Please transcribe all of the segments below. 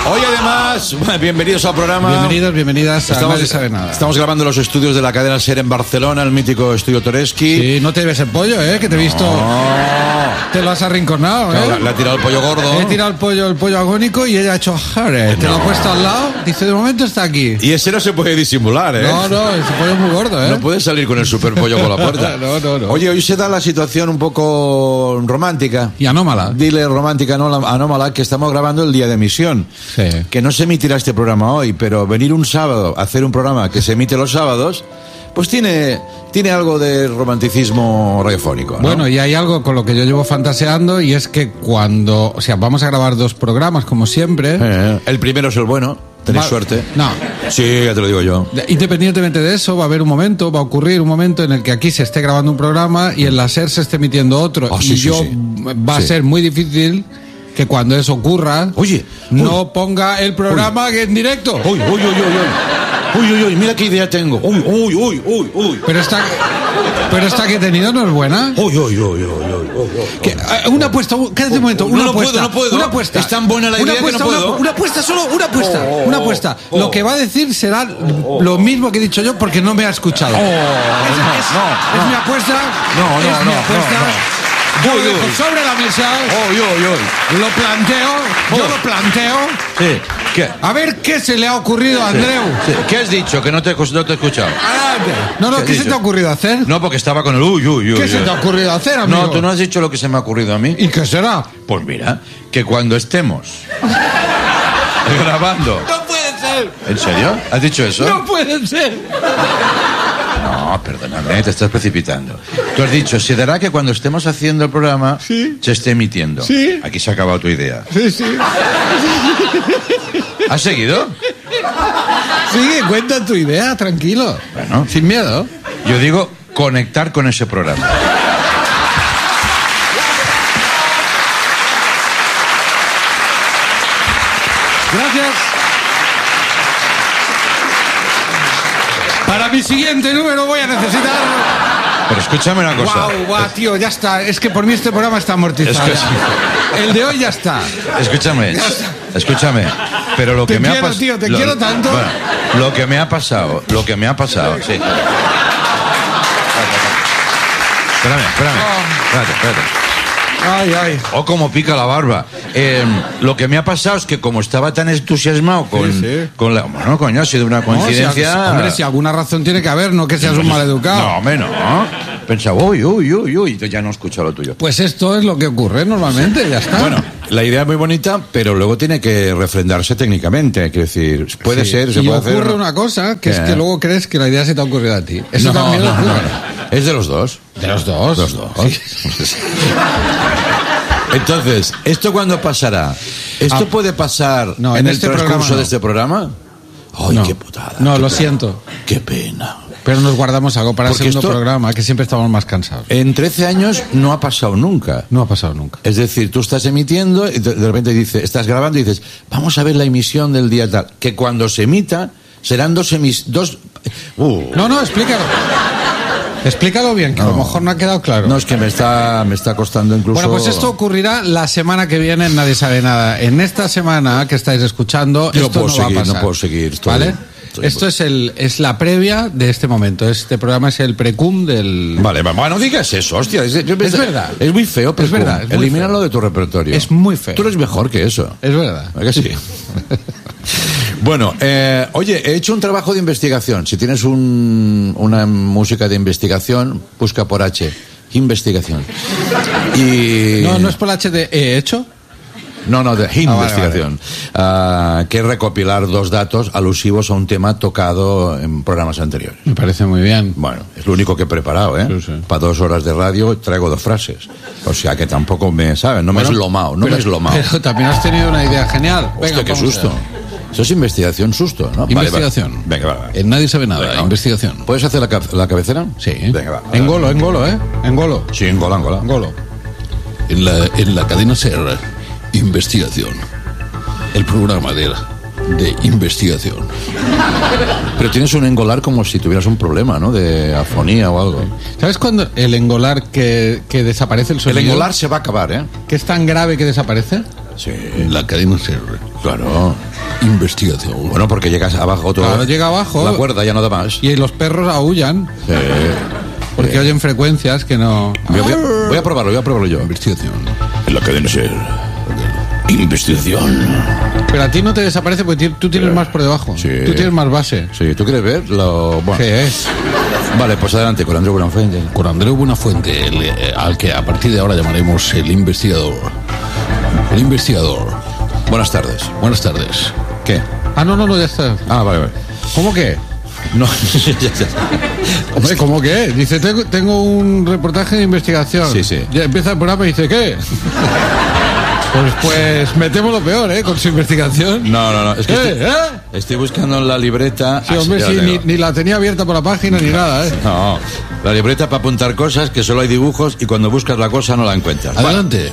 Hoy además, bienvenidos al programa. Bienvenidos, bienvenidas a Nadie Sabe Nada. Estamos grabando los estudios de la cadena SER en Barcelona, el mítico estudio Toreski. Sí, no te ves el pollo, que te he visto. Te lo has arrinconado, Claro, le ha tirado el pollo gordo. He tirado el pollo agónico y ella ha hecho jare. Te lo ha puesto al lado. Dice, de momento está aquí. Y ese no se puede disimular, No, ese pollo es muy gordo, No puede salir con el super pollo por la puerta. No. Oye, hoy se da la situación un poco romántica. Y anómala. Dile romántica, anómala, que estamos grabando el día de emisión. Sí. Que no se emitirá este programa hoy, pero venir un sábado a hacer un programa que se emite los sábados, pues tiene algo de romanticismo radiofónico, ¿no? Bueno, y hay algo con lo que yo llevo fantaseando, y es que cuando, vamos a grabar 2 programas, como siempre. El primero es el bueno, tenéis suerte. No. Sí, ya te lo digo yo. Independientemente de eso, va a ocurrir un momento en el que aquí se esté grabando un programa y en la SER se esté emitiendo otro. Va a ser muy difícil que cuando eso ocurra, no ponga el programa en directo. Uy, mira qué idea tengo. Uy. Pero esta que he tenido no es buena. Una apuesta, cállate un momento. No puedo. Una apuesta. Es tan buena la idea que no puedo. Una apuesta, solo una apuesta. Una apuesta. Lo que va a decir será lo mismo que he dicho yo porque no me ha escuchado. Es mi apuesta. Es mi apuesta. Yo lo dejo sobre la mesa. Lo planteo. Sí. ¿Qué? A ver qué se le ha ocurrido a Andreu. Sí. ¿Qué has dicho? Que no te he escuchado. ¿Qué se te ha ocurrido hacer? No, porque estaba con el uy. ¿Qué se te ha ocurrido hacer, amigo? No, tú no has dicho lo que se me ha ocurrido a mí. ¿Y qué será? Pues mira, que cuando estemos grabando... ¡No puede ser! ¿En serio? ¿Has dicho eso? ¡No puede ser! No, perdóname, te estás precipitando. Tú has dicho, se dará que cuando estemos haciendo el programa se esté emitiendo. Sí. Aquí se ha acabado tu idea. Sí. ¿Has seguido? Sigue, cuenta tu idea, tranquilo. Bueno. Sin miedo. Yo digo conectar con ese programa. Gracias. Para mi siguiente número voy a necesitar... Pero escúchame una cosa. Guau, tío, ya está. Es que por mí este programa está amortizado. Es que El de hoy ya está. Escúchame. Pero lo que me ha pasado... Tío, te quiero tanto. Bueno, lo que me ha pasado, sí. Espérate. Ay. Oh, como pica la barba. Lo que me ha pasado es que como estaba tan entusiasmado con la... Bueno, coño, ha sido una coincidencia... Si alguna razón tiene que haber, no que seas un maleducado. No, hombre, no. Pensaba, uy, ya no he escuchado lo tuyo. Pues esto es lo que ocurre normalmente, ya está. Bueno, la idea es muy bonita, pero luego tiene que refrendarse técnicamente. Quiero decir, puede ser, se puede hacer... Y ocurre una cosa, que es que luego crees que la idea se te ha ocurrido a ti. Eso también ocurre. No. Es de los dos. ¿De los dos? Sí. Entonces, ¿esto cuándo pasará? ¿Esto puede pasar en el transcurso de este programa? ¡Ay, qué putada! No, lo siento. ¡Qué pena! Pero nos guardamos algo para el segundo programa, que siempre estamos más cansados. En 13 años no ha pasado nunca. No ha pasado nunca. Es decir, tú estás emitiendo y de repente estás grabando y dices, vamos a ver la emisión del día tal. Que cuando se emita serán dos... No, explícalo. Explícalo bien, que a lo mejor no ha quedado claro. No, es que me está costando incluso... Bueno, pues esto ocurrirá la semana que viene en Nadie Sabe Nada. En esta semana que estáis escuchando, esto no va a pasar. No puedo seguir. ¿Vale? Esto es la previa de este momento. Este programa es el precum del... Vale, no digas eso, hostia. Es verdad. Es muy feo, pero es verdad. Elimínalo de tu repertorio. Es muy feo. Tú eres mejor que eso. Es verdad. ¿Verdad que sí? Bueno, oye, he hecho un trabajo de investigación. Si tienes una música de investigación, busca por H. Investigación. Y... No es por H de he hecho. No, de investigación. Vale. Que es recopilar 2 datos alusivos a un tema tocado en programas anteriores. Me parece muy bien. Bueno, es lo único que he preparado, ¿eh? Sí. Para 2 horas de radio traigo 2 frases. O sea que tampoco me, ¿sabes? No me he eslomado. Pero también has tenido una idea genial. Venga, qué susto. Eso es investigación, susto, ¿no? Investigación. Vale. Venga, va. En Nadie Sabe Nada. Venga, investigación. ¿Puedes hacer la cabecera? Sí. Venga, va. Engolo, ¿eh? Engolo. Sí, engola. Engolo. En la cadena SER, investigación. El programa de investigación. Pero tienes un engolar como si tuvieras un problema, ¿no? De afonía o algo. ¿Sabes cuándo el engolar que desaparece el sonido? El engolar se va a acabar, ¿eh? ¿Que es tan grave que desaparece? Sí. En la cadena SER, Claro. Investigación. Bueno, porque llegas abajo todo. Claro, llega abajo. La cuerda ya no da más. Y los perros aúllan. Sí. Porque oyen frecuencias que no... Voy a probarlo yo. Investigación. En la cadena SER. Investigación. Pero a ti no te desaparece porque tú tienes más por debajo. Sí. Tú tienes más base. Sí, ¿tú quieres ver? Bueno. ¿Qué es? Vale, pues adelante con Andreu Buenafuente. Con Andreu Buenafuente, al que a partir de ahora llamaremos el investigador. El investigador. Buenas tardes. Buenas tardes. ¿Qué? No, ya está. Vale. ¿Cómo que? No, Hombre, ¿cómo que? Dice, tengo un reportaje de investigación. Sí. Ya empieza el programa y dice, ¿qué? Pues metemos lo peor, con su investigación. No. Es que estoy buscando en la libreta. Sí, hombre, sí, ni la tenía abierta por la página ni nada, No, la libreta para apuntar cosas, que solo hay dibujos y cuando buscas la cosa no la encuentras. Adelante.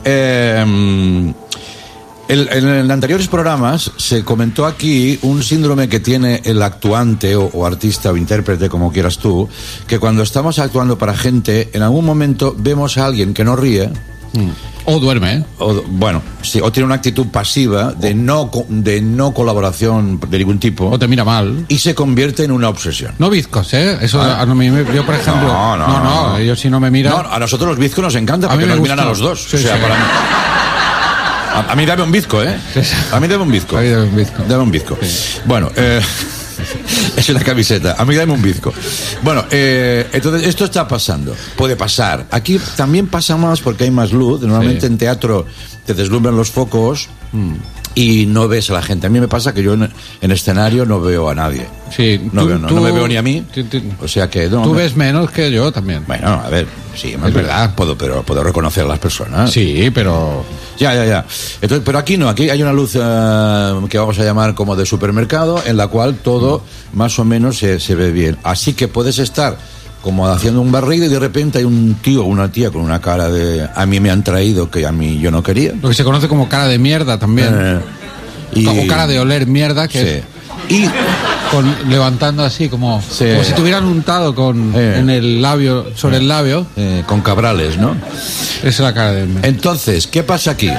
En anteriores programas se comentó aquí un síndrome que tiene el actuante o artista o intérprete, como quieras tú, que cuando estamos actuando para gente, en algún momento vemos a alguien que no ríe. O duerme, o tiene una actitud pasiva de no colaboración de ningún tipo. O te mira mal. Y se convierte en una obsesión. No bizcos, Eso a mí, yo, por ejemplo... No, ellos si no me miran... No, a nosotros los bizcos nos encanta porque nos miran a los dos. Sí, para mí... A mí dame un bizco, A mí dame un bizco. Dame un bizco. Sí. Bueno, es una camiseta. A mí dame un bizco. Bueno, entonces esto está pasando. Puede pasar. Aquí también pasa más porque hay más luz. Normalmente en teatro te deslumbran los focos y no ves a la gente. A mí me pasa que yo en escenario no veo a nadie. Sí, no me veo ni a mí. O sea que... tú ves menos que yo también. Bueno, a ver, sí, es verdad. Puedo reconocer a las personas. Sí, pero... Ya. Entonces, pero aquí no, aquí hay una luz que vamos a llamar como de supermercado, en la cual todo más o menos se ve bien. Así que puedes estar como haciendo un barrido y de repente hay un tío o una tía con una cara de a mí me han traído que a mí yo no quería. Lo que se conoce como cara de mierda también. O cara de oler mierda, que y levantando así como si tuvieran untado en el labio, sobre el labio. Con cabrales, ¿no? Esa es la cara de mierda. Entonces, ¿qué pasa aquí?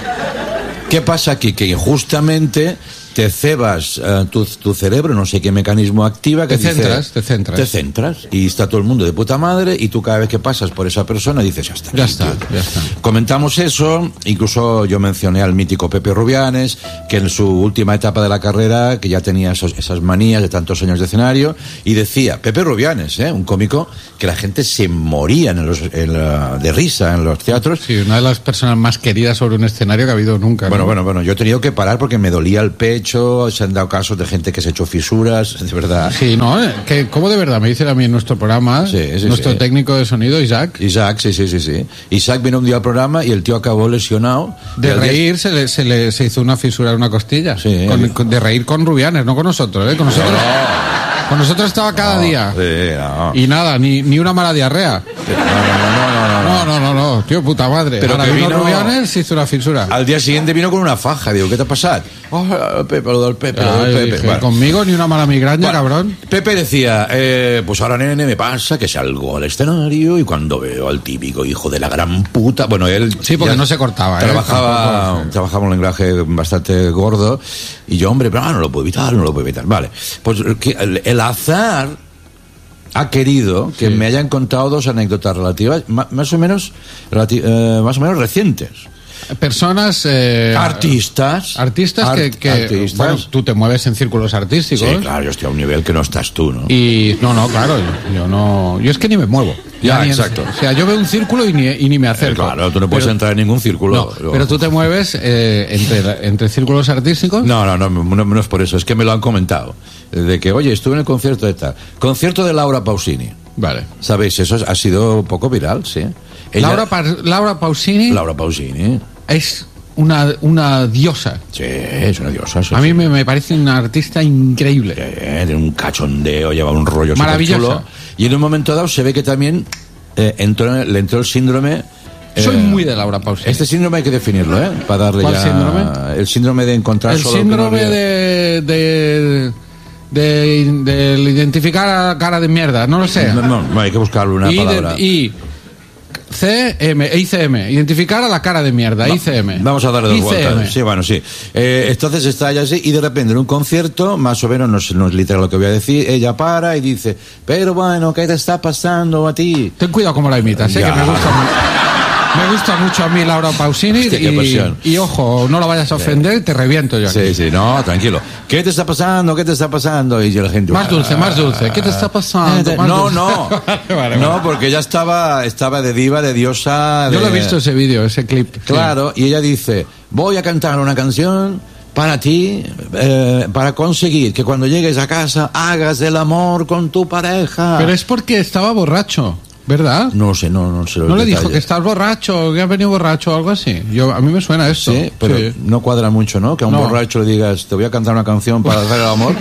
Que injustamente te cebas tu cerebro, no sé qué mecanismo activa que te centras y está todo el mundo de puta madre y tú cada vez que pasas por esa persona dices ya está. Comentamos eso, incluso yo mencioné al mítico Pepe Rubianes, que en su última etapa de la carrera que ya tenía esas manías de tantos años de escenario, y decía Pepe Rubianes, un cómico que la gente se moría de risa en los teatros. Sí, una de las personas más queridas sobre un escenario que ha habido nunca. Bueno, yo he tenido que parar porque me dolía el pecho. Se han dado casos de gente que se ha hecho fisuras, de verdad. Sí, ¿no? ¿Cómo de verdad? Me dicen a mí en nuestro programa, nuestro técnico de sonido, Isaac. Sí. Isaac vino un día al programa y el tío acabó lesionado. De reír se hizo una fisura en una costilla. Sí, de reír con Rubianes, no con nosotros, Con nosotros. Con nosotros estaba cada día. Sí, no. Y nada, ni una mala diarrea. No, tío, puta madre. Pero ahora que vino vino Rubianes, se hizo una fisura. Al día siguiente vino con una faja. Digo, ¿qué te ha pasado? Lo del Pepe. Bueno. Conmigo ni una mala migraña, cabrón. Pepe decía, pues ahora, nene, me pasa que salgo al escenario y cuando veo al típico hijo de la gran puta... Bueno, él... Sí, porque no se cortaba, Trabajaba un lenguaje bastante gordo y yo, hombre, pero no lo puedo evitar. Vale, pues el azar ha querido que me hayan contado dos anécdotas relativas, más o menos recientes. Personas artistas que bueno, tú te mueves en círculos artísticos. Sí, claro, yo estoy a un nivel que no estás tú, ¿no? Y claro, yo es que ni me muevo. Ya, exacto. O sea, yo veo un círculo y ni me acerco. Claro, tú no puedes entrar en ningún círculo. No, pero tú te mueves entre círculos artísticos. No es por eso, es que me lo han comentado. De que, oye, estuve en el concierto de tal. Concierto de Laura Pausini. Vale. ¿Sabéis? Eso ha sido un poco viral, sí. Laura Pausini. Laura Pausini. Es una diosa. Sí, es una diosa. A mí me parece una artista increíble. Tiene un cachondeo, lleva un rollo maravilloso. Chulo. Y en un momento dado se ve que también le entró el síndrome. Soy muy de Laura Pausini. Este síndrome hay que definirlo, Para darle ¿Cuál ya... síndrome? El síndrome de encontrar el solo... El síndrome de identificar a cara de mierda, no lo sé. No, hay que buscarle una palabra. Y ICM. Identificar a la cara de mierda. ICM. Vamos a darle dos ICM. vueltas. Sí, bueno, sí. Entonces está ella así y de repente en un concierto, más o menos, no es literal lo que voy a decir, ella para y dice, pero bueno, ¿qué te está pasando a ti? Ten cuidado cómo la imitas, que me gusta mucho. Me gusta mucho a mí Laura Pausini. Hostia, qué pasión. Y ojo, no la vayas a ofender, te reviento yo aquí. Sí, no, tranquilo. ¿Qué te está pasando? ¿Qué te está pasando? Y yo la gente... Más dulce. ¿Qué te está pasando? No, Vale. no, porque ella estaba de diva, de diosa... Yo lo he visto ese vídeo, ese clip. Claro, y ella dice, voy a cantar una canción para ti, para conseguir que cuando llegues a casa hagas el amor con tu pareja. Pero es porque estaba borracho, ¿verdad? No sé, no sé. ¿No le dijo que estás borracho, que has venido borracho o algo así? A mí me suena esto. Sí, pero no cuadra mucho, ¿no? Que a un borracho le digas, te voy a cantar una canción para hacer el amor.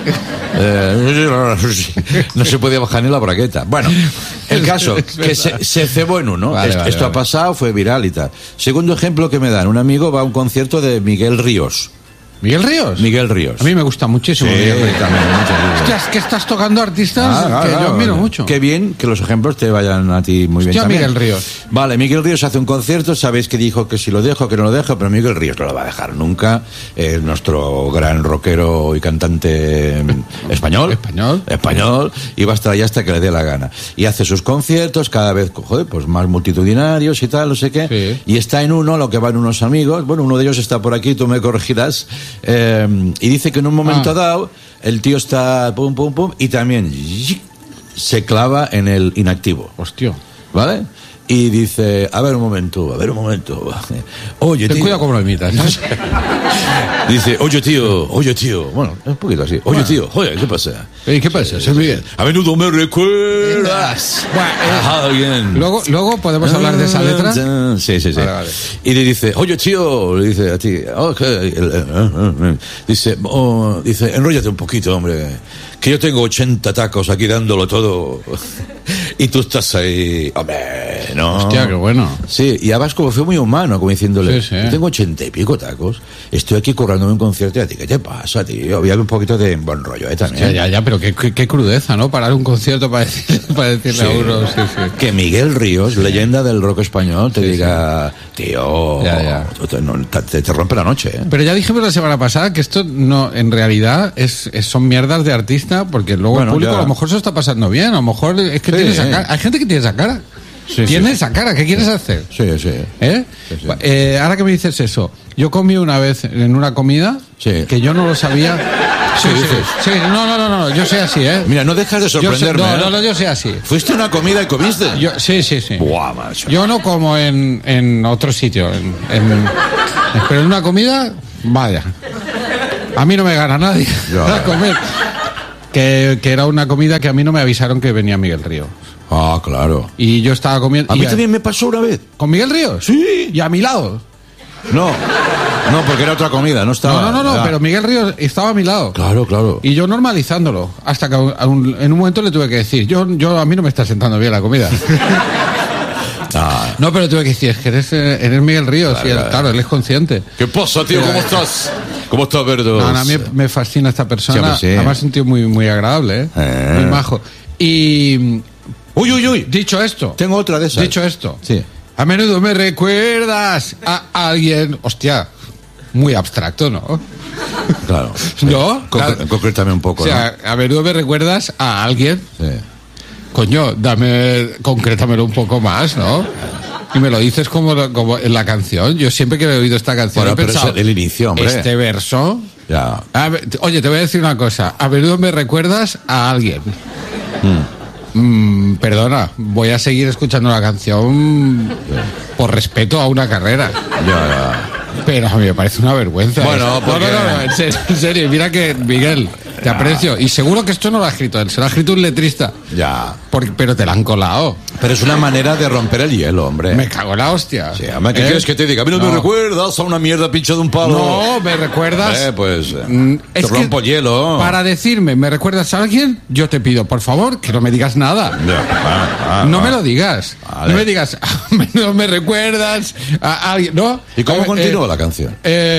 No se podía bajar ni la bragueta. Bueno, el caso, que se cebó en uno. Esto ha pasado, fue viral y tal. Segundo ejemplo que me dan, un amigo va a un concierto de Miguel Ríos. ¿Miguel Ríos? Miguel Ríos. A mí me gusta muchísimo Miguel Ríos. También, hostia, es que estás tocando artistas que yo admiro mucho. Qué bien que los ejemplos te vayan a ti muy bien también. Miguel Ríos. Vale, Miguel Ríos hace un concierto, sabéis que dijo que si lo dejo, que no lo dejo, pero Miguel Ríos no lo va a dejar nunca. Nuestro gran rockero y cantante español. Español. Y va a estar ahí hasta que le dé la gana. Y hace sus conciertos cada vez, pues más multitudinarios y tal, no sé qué. Sí. Y está en uno, lo que van unos amigos. Bueno, uno de ellos está por aquí, tú me corregirás. Y dice que en un momento dado el tío está pum pum pum y también se clava en el inactivo. Hostia. ¿Vale? Y dice, a ver un momento. Oye, ten tío. cuidado cómo lo imitas. Dice, oye tío. Bueno, un poquito así. Oye tío, oye, ¿qué pasa? ¿Qué pasa? Soy Miguel. A menudo me recuerdas a alguien. Luego podemos hablar de esa letra. Sí. Vale. Y le dice, oye tío, le dice a ti, dice, enróllate un poquito, hombre, que yo tengo 80 tacos aquí dándolo todo y tú estás ahí, hombre, no. Hostia, qué bueno. Sí, y además como fue muy humano, como diciéndole, sí. yo tengo 80 y pico tacos, estoy aquí currándome un concierto y a ti, ¿qué te pasa, tío? Había un poquito de buen rollo, también. Ya, pero qué crudeza, ¿no? Parar un concierto para decirle a uno, sí. Que Miguel Ríos, leyenda del rock español, te diga, tío, te rompe la noche, ¿eh? Pero ya dijimos la semana pasada que esto no, en realidad son mierdas de artista, porque luego el público a lo mejor se está pasando bien, a lo mejor es que tiene esa cara. Hay gente que tiene esa cara. Tiene esa cara, ¿qué quieres hacer? Sí. Ahora que me dices eso, yo comí una vez en una comida que yo no lo sabía. Sí, no, yo soy así, ¿eh? Mira, no dejas de sorprenderme. No, yo soy así. ¿Fuiste a una comida y comiste? Sí. Buah, macho. Yo no como en otro sitio, pero en una comida, vaya. A mí no me gana nadie a comer. Que era una comida que a mí no me avisaron que venía Miguel Ríos. Ah, claro. Y yo estaba comiendo... A mí también me pasó una vez. ¿Con Miguel Ríos? Sí. ¿Y a mi lado? No, porque era otra comida, no estaba... No, pero Miguel Ríos estaba a mi lado. Claro. Y yo normalizándolo, hasta que en un momento le tuve que decir, yo a mí no me está sentando bien la comida. No, pero tuve que decir, es que eres Miguel Ríos, claro, él es consciente. ¿Qué pasa, tío? ¿Cómo estás? ¿Cómo estás, Verdos? A mí me fascina esta persona, Sí. además es un tío muy, muy agradable, muy majo. Y... Uy. Dicho esto. Tengo otra de esas. Dicho esto. Sí. A menudo me recuerdas a alguien... Hostia, muy abstracto, ¿no? Claro. ¿No? Concrétame un poco, o sea, a menudo me recuerdas a alguien... Sí. Coño, concrétamelo un poco más, ¿no? Y me lo dices como en la canción. Yo siempre que he oído esta canción he pensado... Pero es el inicio, hombre. Este verso... Ya. Oye, te voy a decir una cosa. A menudo me recuerdas a alguien. Perdona, voy a seguir escuchando la canción por respeto a una carrera. Ya. Pero a mí me parece una vergüenza. Bueno, porque... No, en serio, mira que, Miguel, te aprecio. Y seguro que esto no lo ha escrito él, se lo ha escrito un letrista. Ya. Pero te la han colado. Pero es una manera de romper el hielo, hombre. Me cago en la hostia. Sí, además, ¿qué quieres que te diga? A mí no me recuerdas a una mierda pincha de un palo. No, me recuerdas... Pues te es rompo el hielo. Para decirme, ¿me recuerdas a alguien? Yo te pido, por favor, que no me digas nada. No me lo digas. Vale. No me digas, no me recuerdas a alguien, ¿no? ¿Y cómo continúa la canción?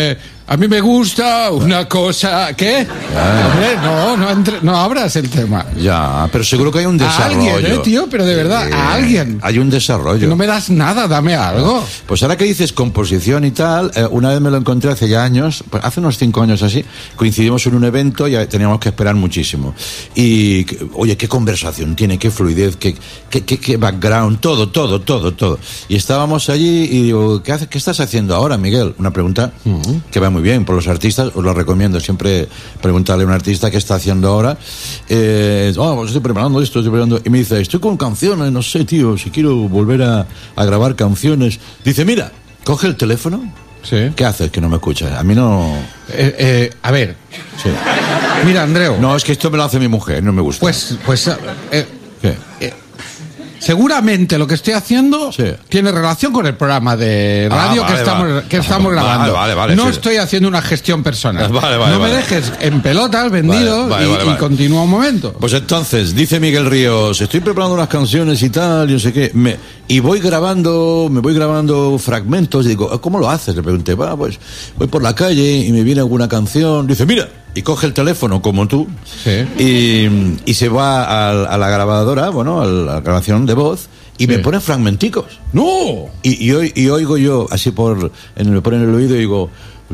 A mí me gusta una cosa... ¿Qué? Hombre, no abras el tema. Ya, pero seguro que hay un desarrollo. A alguien, tío, pero de verdad, a alguien. Hay un desarrollo. No me das nada, dame algo. Pues ahora que dices composición y tal, una vez me lo encontré hace ya años, pues hace unos 5 años así, coincidimos en un evento y teníamos que esperar muchísimo. Y, oye, qué conversación tiene, qué fluidez, qué background, todo. Y estábamos allí y digo, ¿qué estás haciendo ahora, Miguel? Una pregunta que va muy bien por los artistas, os lo recomiendo siempre preguntarle a un artista qué está haciendo ahora. Pues estoy preparando esto, y me dice, estoy con canciones, no sé, tío, si quiero volver a grabar canciones. Dice, mira, coge el teléfono. Sí. ¿Qué haces que no me escuchas? A mí no... A ver. Sí. Mira, Andreu. No, es que esto me lo hace mi mujer, no me gusta. ¿Qué? Seguramente lo que estoy haciendo tiene relación con el programa de radio que estamos grabando. Vale, no estoy haciendo una gestión personal. No me dejes en pelotas, vendido, y continúa un momento. Pues entonces, dice Miguel Ríos, estoy preparando unas canciones y tal, y no sé qué, y me voy grabando fragmentos, y digo, ¿cómo lo haces? Le pregunté, pues voy por la calle y me viene alguna canción, dice, mira, y coge el teléfono como tú, y se va a la grabadora, a la grabación de voz, y me pone fragmenticos. ¡No! Y oigo yo, así me pone en el oído y digo...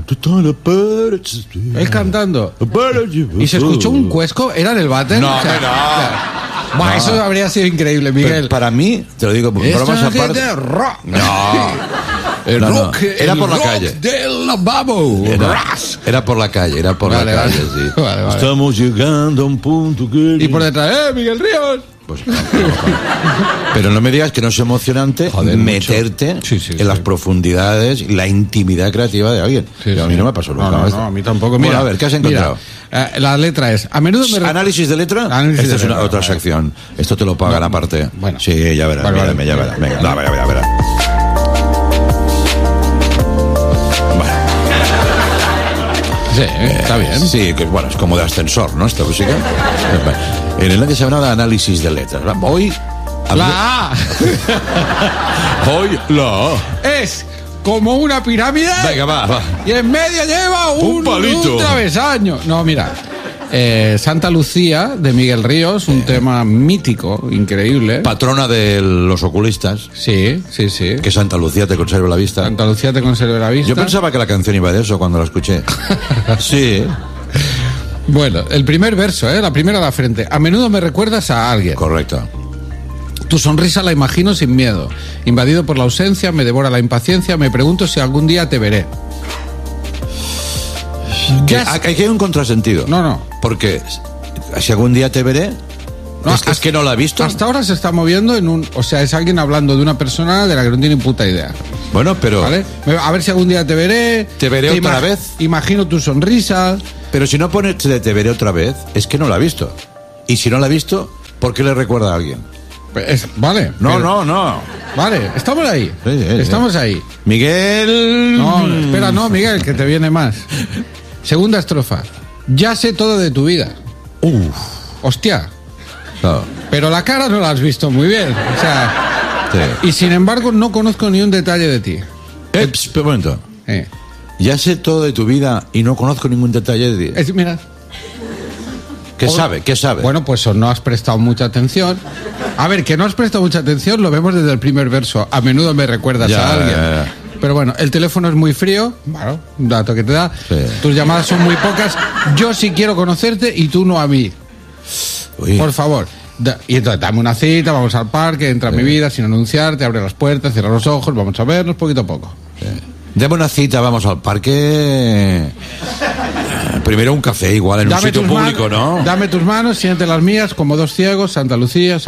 Él cantando. ¿Y se escuchó un cuesco? ¿Era en el váter? No, Bueno, eso habría sido increíble, Miguel. Pero para mí, te lo digo, bromas aparte. Rock. El rock, era por la calle. Del lavabo. Era por la calle, sí. Vale. Estamos llegando a un punto que... Y por detrás, Miguel Ríos. Pues, pero no me digas que no es emocionante meterte en las profundidades y la intimidad creativa de alguien. A mí no me pasó nunca. No, a mí tampoco. Mira, a ver, ¿qué has encontrado? La letra es... A menudo ¿Análisis de letra? Esta es otra sección. Esto te lo pagan aparte. Bueno. Sí, ya verás. Ya verás. Venga, verás. Sí, está bien. Sí, que bueno, es como de ascensor, ¿no? Esta música. En el que se habla de análisis de letras. Hoy... La A. Hoy la A. Es como una pirámide. Venga, va. Y en medio lleva un palito. Un travesaño. No, mira. Santa Lucía, de Miguel Ríos, un tema mítico, increíble. Patrona de los oculistas. Sí. Que Santa Lucía te conserve la vista. Santa Lucía te conserve la vista. Yo pensaba que la canción iba de eso cuando la escuché. Sí. Bueno, el primer verso, la primera a la frente. A menudo me recuerdas a alguien. Correcto. Tu sonrisa la imagino sin miedo. Invadido por la ausencia, me devora la impaciencia, me pregunto si algún día te veré. Aquí hay un contrasentido. No. Porque si algún día te veré, es que no la he visto. Hasta ahora se está moviendo o sea, es alguien hablando de una persona de la que no tiene puta idea. Bueno, pero... ¿Vale? A ver si algún día te veré. ¿Te veré otra vez? Imagino tu sonrisa. Pero si no pones te veré otra vez, es que no la ha visto. Y si no la ha visto, ¿por qué le recuerda a alguien? Vale. No. Vale, estamos ahí. Sí. Estamos ahí. Miguel... No, espera, Miguel, que te viene más. Segunda estrofa. Ya sé todo de tu vida. Hostia. No. Pero la cara no la has visto muy bien. O sea... Sí. Y sin embargo no conozco ni un detalle de ti. Un momento. Ya sé todo de tu vida y no conozco ningún detalle de ti. Mira. ¿Qué sabe? Bueno, pues no has prestado mucha atención. A ver, que no has prestado mucha atención lo vemos desde el primer verso. A menudo me recuerdas a alguien. Ya. Pero bueno, el teléfono es muy frío. Bueno, un dato que te da. Sí. Tus llamadas son muy pocas. Yo sí quiero conocerte y tú no a mí. Uy. Por favor. Y entonces dame una cita, vamos al parque, entra a mi vida sin anunciarte, abre las puertas, cierra los ojos, vamos a vernos poquito a poco. Dame una cita, vamos al parque. Primero un café, igual, en un sitio público, ¿no? Dame tus manos, siente las mías, como dos ciegos, Santa Lucía.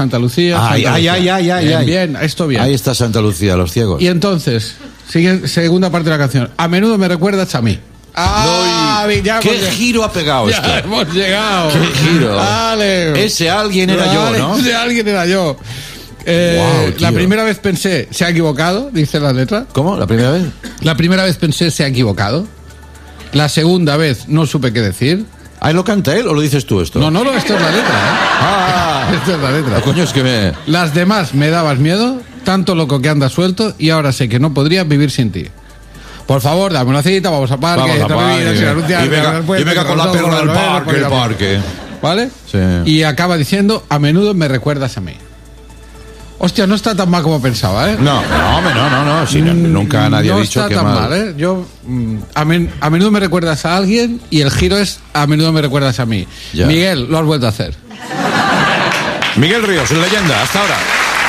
Bien, esto bien. Ahí está Santa Lucía, los ciegos. Y entonces, segunda parte de la canción. A menudo me recuerdas a mí. ¿Qué giro ha pegado esto? Ya hemos llegado. ¿Qué giro? Vale. Ese alguien era yo, ¿no? Ese alguien era yo. La primera vez pensé, se ha equivocado, dice la letra. ¿Cómo? ¿La primera vez? La primera vez pensé, se ha equivocado. La segunda vez no supe qué decir. ¿Ahí lo canta él o lo dices tú esto? No, esto es la letra, Esto es la letra. Coño, es que Las demás me dabas miedo, tanto loco que andas suelto, y ahora sé que no podría vivir sin ti. por favor, dame una cita, vamos a parque, Vamos a parque. Y venga con la perra del parque, el parque. ¿Vale? Sí. Y acaba diciendo, a menudo me recuerdas a mí. Hostia, no está tan mal como pensaba, ¿eh? No. Si nunca nadie ha dicho que no está tan mal, ¿eh? Yo, a menudo me recuerdas a alguien y el giro es, a menudo me recuerdas a mí. Ya. Miguel, lo has vuelto a hacer. Miguel Ríos, leyenda, hasta ahora.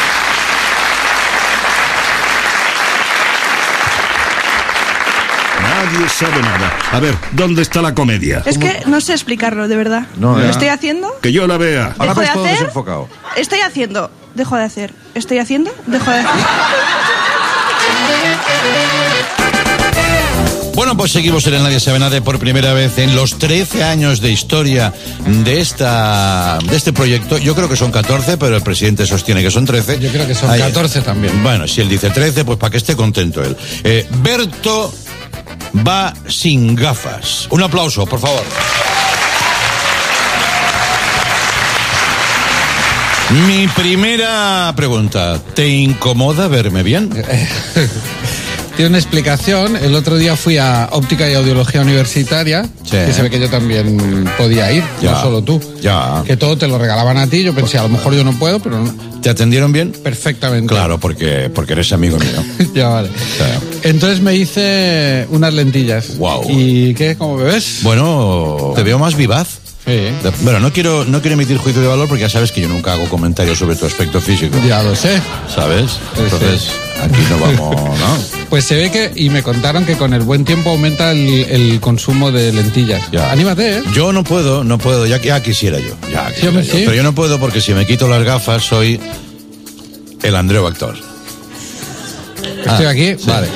Nadie sabe nada. A ver, ¿dónde está la comedia? Es que no sé explicarlo, de verdad. No, ¿Lo ya. estoy haciendo? Que yo la vea. Ahora ¿Dejo de ves todo hacer? desenfocado. Estoy haciendo. Dejo de hacer. Estoy haciendo. Dejo de hacer. Bueno, pues seguimos en el Nadie Sabe Nada por primera vez en los 13 años de historia de este proyecto. Yo creo que son 14, pero el presidente sostiene que son 13. Yo creo que son 14 también. Bueno, si él dice 13, pues para que esté contento él. Berto va sin gafas. Un aplauso, por favor. Mi primera pregunta, ¿te incomoda verme bien? Tiene una explicación. El otro día fui a Óptica y Audiología Universitaria, Sí. que se ve que yo también podía ir, Ya. no solo tú. Ya. Que todo te lo regalaban a ti. Yo pensé, a lo mejor yo no puedo, pero no. ¿Te atendieron bien? Perfectamente. Claro, porque eres amigo mío. Ya vale. Entonces me hice unas lentillas. Guau. ¿Y qué? ¿Cómo me ves? Bueno, te veo más vivaz. Sí. Bueno, no quiero emitir juicio de valor porque ya sabes que yo nunca hago comentarios sobre tu aspecto físico. Ya lo sé. ¿Sabes? Entonces, aquí no vamos, ¿no? Pues se ve que, y me contaron que con el buen tiempo aumenta el consumo de lentillas. Ya. Anímate, ¿eh? Yo no puedo, ya quisiera yo. Sí, hombre, sí. Pero yo no puedo porque si me quito las gafas soy el Andreu actor. Estoy aquí. sí. Vale.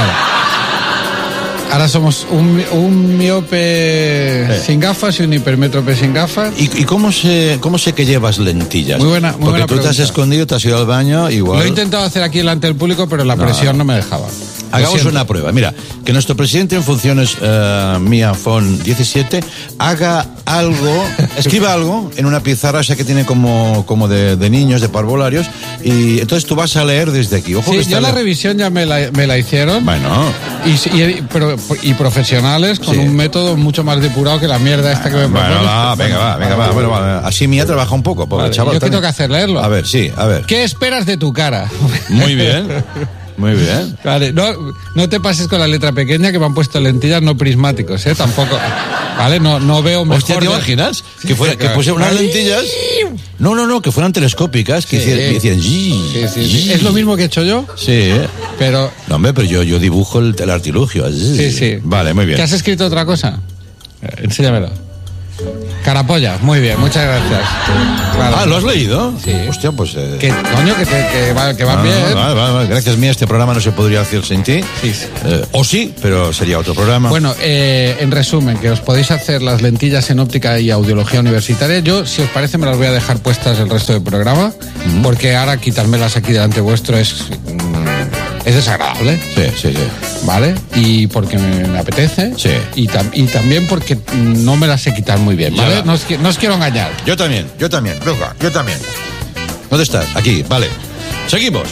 Ahora somos un miope sin gafas y un hipermétrope sin gafas. ¿Y cómo sé que llevas lentillas? Muy buena Porque tú te has pregunta. escondido, te has ido al baño, igual. Lo he intentado hacer aquí delante del público, pero la presión no me dejaba. Hagamos Lo siento. una prueba. Mira, que nuestro presidente en funciones, Mia Fon 17, haga algo, escriba algo en una pizarra esa que tiene como de niños, de parvularios, y entonces tú vas a leer desde aquí. Ojo que Sí, está yo la revisión ya me la hicieron. Bueno, Y profesionales con Sí. un método mucho más depurado que la mierda esta que me propones. venga, va. Bueno, va. Así Mia trabaja un poco, pobre Vale, chaval. ¿yo qué también. tengo que hacer? ¿Leerlo? A ver, sí, a ver. ¿Qué esperas de tu cara? Muy bien, muy bien. Vale, no te pases con la letra pequeña que me han puesto lentillas no prismáticos, Tampoco. Vale, no veo mejor. Hostia, ¿te imaginas? Que pusieran unas lentillas. No, que fueran telescópicas, que hicieran. Sí. Es lo mismo que he hecho yo, Sí, pero. No, hombre, pero yo dibujo el artilugio. Sí. Vale, muy bien. ¿Qué has escrito otra cosa? Enséñamelo. Carapolla, muy bien, muchas gracias. Vale. Ah, ¿lo has leído? Sí. Hostia, pues... Que coño, que van bien. Vale. Gracias, Mía, este programa no se podría hacer sin ti. Sí. O sí, pero sería otro programa. Bueno, en resumen, que os podéis hacer las lentillas en óptica y audiología universitaria. Yo, si os parece, me las voy a dejar puestas el resto del programa, porque ahora quitármelas aquí delante vuestro es desagradable. Sí. ¿Vale? Y porque me apetece. Sí. Y también porque no me las sé quitar muy bien, ¿vale? Ya. No os quiero engañar. Yo también. Venga, yo también. ¿Dónde estás? Aquí, vale. Seguimos.